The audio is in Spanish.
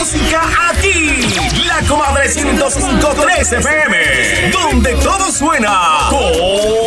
música aquí. La Comadre 105.3 FM, donde todo suena con